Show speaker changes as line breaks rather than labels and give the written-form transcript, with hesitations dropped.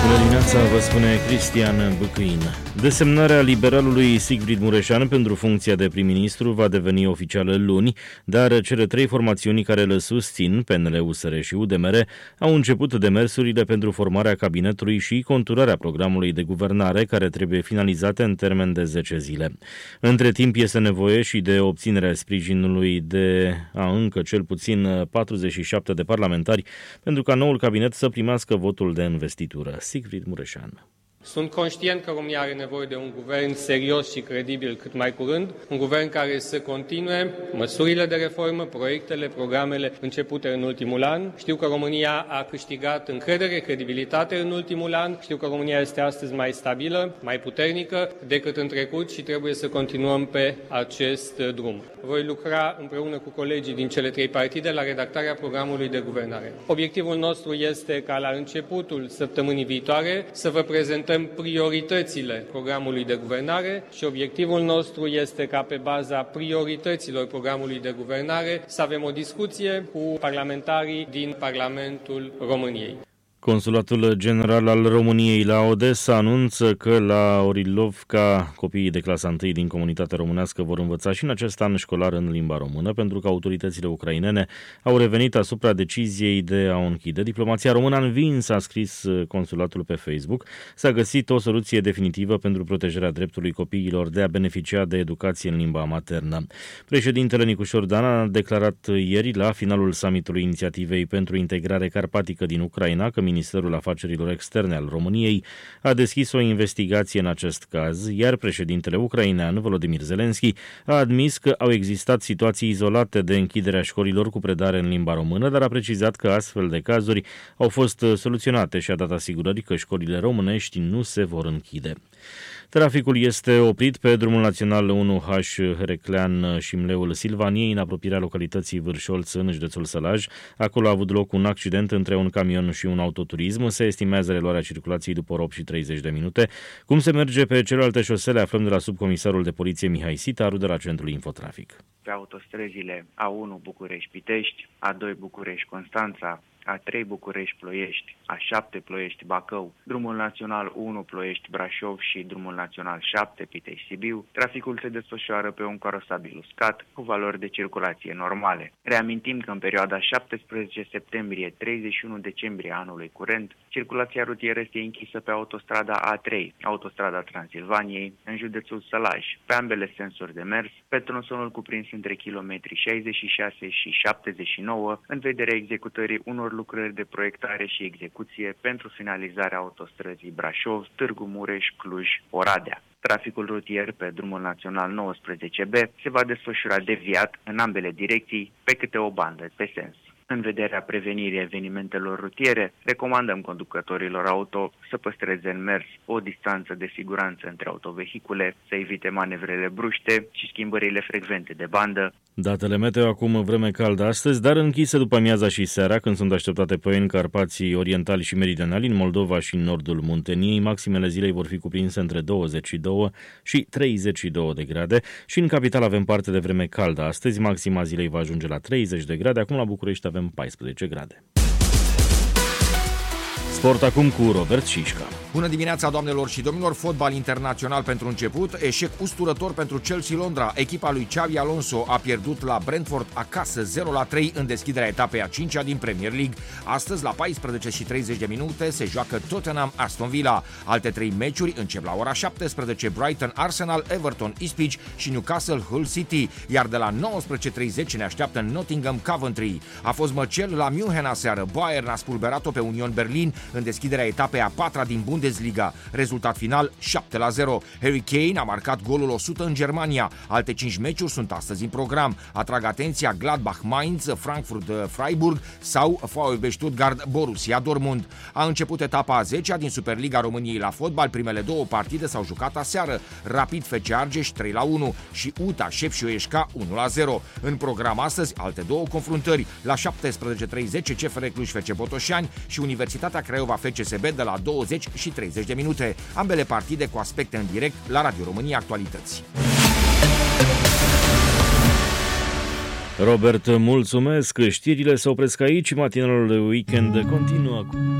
Bună dimineața, vă spune Cristian Băcâin. Desemnarea liberalului Sigfrid Mureșan pentru funcția de prim-ministru va deveni oficială luni, dar cele trei formațiuni care îl susțin, PNL, USR și UDMR, au început demersurile pentru formarea cabinetului și conturarea programului de guvernare, care trebuie finalizate în termen de 10 zile. Între timp este nevoie și de obținerea sprijinului de încă cel puțin 47 de parlamentari pentru ca noul cabinet să primească votul de investitură. Sigfrid Mureșan.
Sunt conștient că România are nevoie de un guvern serios și credibil cât mai curând, un guvern care să continue măsurile de reformă, proiectele, programele începute în ultimul an. Știu că România a câștigat încredere, credibilitate în ultimul an. Știu că România este astăzi mai stabilă, mai puternică decât în trecut și trebuie să continuăm pe acest drum. Voi lucra împreună cu colegii din cele trei partide la redactarea programului de guvernare. Obiectivul nostru este ca la începutul săptămânii viitoare să vă prezentăm prioritățile programului de guvernare și obiectivul nostru este ca pe baza priorităților programului de guvernare să avem o discuție cu parlamentarii din Parlamentul României.
Consulatul General al României la Odessa anunță că la Orilovca copiii de clasa 1 din comunitatea românească vor învăța și în acest an școlar în limba română, pentru că autoritățile ucrainene au revenit asupra deciziei de a o închide. Diplomația română a învins, a scris consulatul pe Facebook. S-a găsit o soluție definitivă pentru protejarea dreptului copiilor de a beneficia de educație în limba maternă. Președintele Nicușor Dan a declarat ieri la finalul summitului Inițiativei pentru Integrare Carpatică din Ucraina că Ministerul Afacerilor Externe al României a deschis o investigație în acest caz, iar președintele ucrainean Volodymyr Zelensky a admis că au existat situații izolate de închiderea școlilor cu predare în limba română, dar a precizat că astfel de cazuri au fost soluționate și a dat asigurări că școlile românești nu se vor închide. Traficul este oprit pe drumul național 1H Heraclean Șimleul Silvaniei, în apropierea localității Vârșolț, în județul Sălaj. Acolo a avut loc un accident între un camion și un autoturism. Se estimează reluarea circulației după 8 și 30 de minute. Cum se merge pe celelalte șosele, aflăm de la subcomisarul de poliție Mihai Sitaru de la Centrul Infotrafic.
Pe autostrăzile A1 București-Pitești, A2 București-Constanța, A3 București-Ploiești, A7 Ploiești-Bacău, drumul național 1 Ploiești-Brașov și drumul național 7 Pitești-Sibiu, traficul se desfășoară pe un carosabil uscat cu valori de circulație normale. Reamintim că în perioada 17 septembrie-31 decembrie anului curent, circulația rutieră este închisă pe autostrada A3, autostrada Transilvaniei, în județul Sălaj, pe ambele sensuri de mers, pe tronsonul cuprins între kilometri 66 și 79, în vederea executării unor lucrări de proiectare și execuție pentru finalizarea autostrăzii Brașov, Târgu Mureș, Cluj, Oradea. Traficul rutier pe drumul național 19B se va desfășura deviat în ambele direcții pe câte o bandă pe sens. În vederea prevenirii evenimentelor rutiere, recomandăm conducătorilor auto să păstreze în mers o distanță de siguranță între autovehicule, să evite manevrele bruște și schimbările frecvente de bandă.
Datele meteo acum: vreme caldă astăzi, dar închisă după amiaza și seara, când sunt așteptate ploieri în Carpații orientali și meridionali, în Moldova și în nordul Munteniei. Maximele zilei vor fi cuprinse între 22 și 32 de grade și în capital avem parte de vreme caldă astăzi. Maxima zilei va ajunge la 30 de grade, acum la București avem 14 grade. Sport acum cu Robert Șișca.
Bună dimineața, doamnelor și domnilor! Fotbal internațional pentru început, eșec usturător pentru Chelsea Londra. Echipa lui Xabi Alonso a pierdut la Brentford acasă 0-3 în deschiderea etapei a 5-a din Premier League. Astăzi, la 14 și 30 de minute, se joacă Tottenham-Aston Villa. Alte 3 meciuri încep la ora 17, Brighton-Arsenal, Everton-Ipswich și Newcastle-Hull City, iar de la 19:30 ne așteaptă Nottingham-Coventry. A fost măcel la München aseară. Bayern a spulberat-o pe Union Berlin în deschiderea etapei a 4-a din Bundesliga. Rezultat final 7-0. Harry Kane a marcat golul 100 în Germania. Alte 5 meciuri sunt astăzi în program. Atrag atenția Gladbach-Mainz, Frankfurt-Freiburg sau VfB Stuttgart-Borussia Dortmund. A început etapa a 10-a din Superliga României la fotbal. Primele două partide s-au jucat aseară. Rapid FC Argeș 3-1 și UTA Șepșioieșca 1-0. În program astăzi alte două confruntări. La 17:30 CFR Cluj FC Botoșani și Universitatea Craiova FCSB de la 20 și 30 de minute. Ambele partide cu aspecte în direct la Radio România Actualități.
Robert, mulțumesc! Știrile se opresc aici, matinalul de weekend continuă cu...